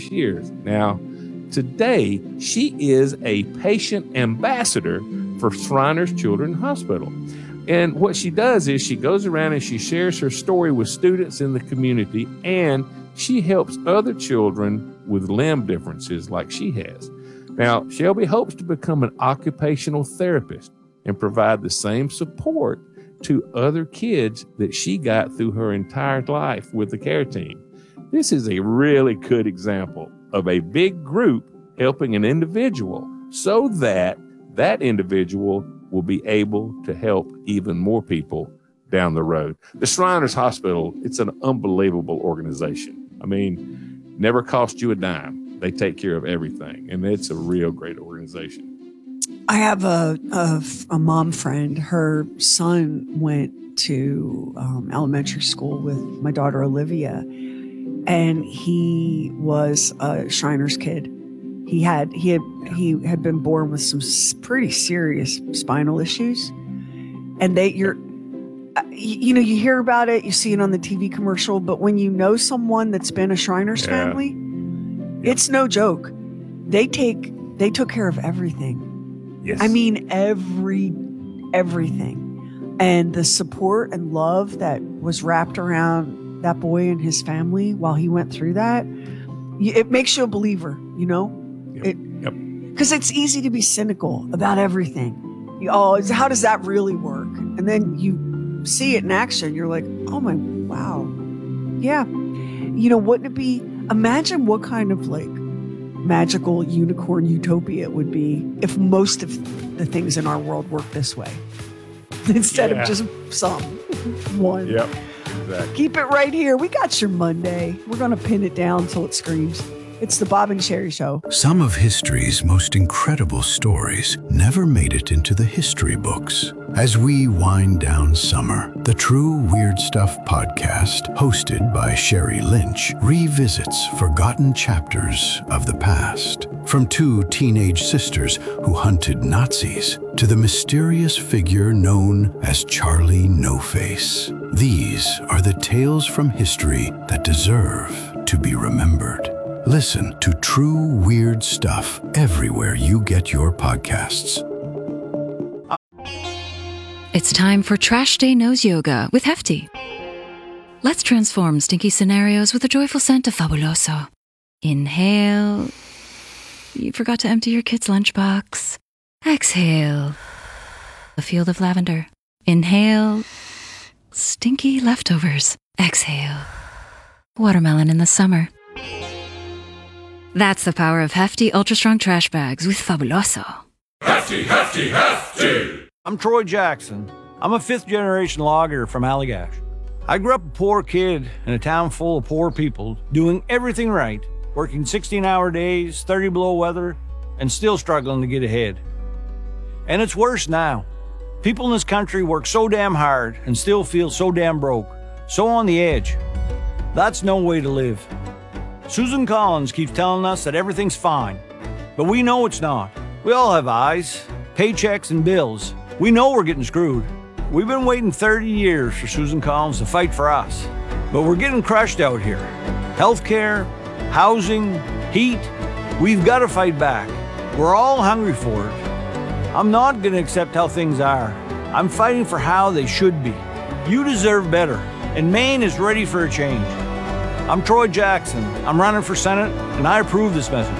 6 years. Now, today, she is a patient ambassador for Shriners Children's Hospital. And what she does is she goes around and she shares her story with students in the community, and she helps other children with limb differences like she has. Now, Shelby hopes to become an occupational therapist and provide the same support to other kids that she got through her entire life with the care team. This is a really good example of a big group helping an individual so that that individual will be able to help even more people down the road. The Shriners Hospital, it's an unbelievable organization. I mean, never cost you a dime. They take care of everything, and it's a real great organization. I have a mom friend. Her son went to elementary school with my daughter Olivia, and he was a Shriners kid. He had been born with some pretty serious spinal issues, and you hear about it, you see it on the TV commercial, but when you know someone that's been a Shriners family, it's no joke. They took care of everything. Yes. I mean, everything, and the support and love that was wrapped around that boy and his family while he went through that, it makes you a believer, you know. Because it's easy to be cynical about everything. How does that really work? And then you see it in action. You're like, oh my, wow. Yeah. Wouldn't it be, imagine what kind of magical unicorn utopia it would be if most of the things in our world worked this way instead of just one. Yep. Exactly. Keep it right here. We got your Monday. We're going to pin it down until it screams. It's the Bob and Sherry Show. Some of history's most incredible stories never made it into the history books. As we wind down summer, the True Weird Stuff podcast, hosted by Sherry Lynch, revisits forgotten chapters of the past. From two teenage sisters who hunted Nazis to the mysterious figure known as Charlie No Face. These are the tales from history that deserve to be remembered. Listen to True Weird Stuff everywhere you get your podcasts. It's time for Trash Day Nose Yoga with Hefty. Let's transform stinky scenarios with the joyful scent of Fabuloso. Inhale. You forgot to empty your kid's lunchbox. Exhale. A field of lavender. Inhale. Stinky leftovers. Exhale. Watermelon in the summer. That's the power of Hefty Ultra Strong Trash Bags with Fabuloso. Hefty, Hefty, Hefty! I'm Troy Jackson. I'm a fifth-generation logger from Allagash. I grew up a poor kid in a town full of poor people, doing everything right, working 16-hour days, 30 below weather, and still struggling to get ahead. And it's worse now. People in this country work so damn hard and still feel so damn broke, so on the edge. That's no way to live. Susan Collins keeps telling us that everything's fine, but we know it's not. We all have eyes, paychecks, and bills. We know we're getting screwed. We've been waiting 30 years for Susan Collins to fight for us, but we're getting crushed out here. Healthcare, housing, heat, we've got to fight back. We're all hungry for it. I'm not going to accept how things are. I'm fighting for how they should be. You deserve better, and Maine is ready for a change. I'm Troy Jackson. I'm running for Senate, and I approve this message.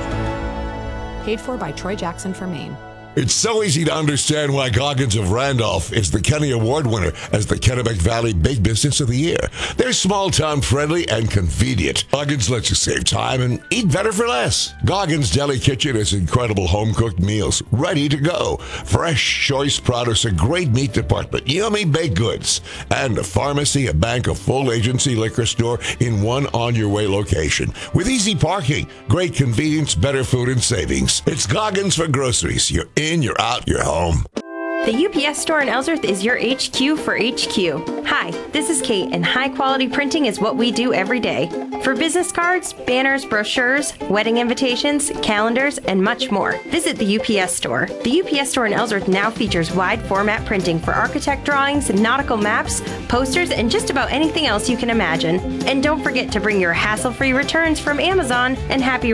Paid for by Troy Jackson for Maine. It's so easy to understand why Goggins of Randolph is the Kenny Award winner as the Kennebec Valley Big Business of the Year. They're small-town friendly and convenient. Goggins lets you save time and eat better for less. Goggins Deli Kitchen has incredible home-cooked meals ready to go. Fresh, choice produce, a great meat department, yummy baked goods, and a pharmacy, a bank, a full agency liquor store in one on-your-way location. With easy parking, great convenience, better food, and savings. It's Goggins for groceries. You're in, you're out, you're home. The UPS store in Ellsworth is your HQ for HQ. Hi, this is Kate, and high-quality printing is what we do every day. For business cards, banners, brochures, wedding invitations, calendars, and much more, visit the UPS store. The UPS store in Ellsworth now features wide-format printing for architect drawings, nautical maps, posters, and just about anything else you can imagine. And don't forget to bring your hassle-free returns from Amazon and happy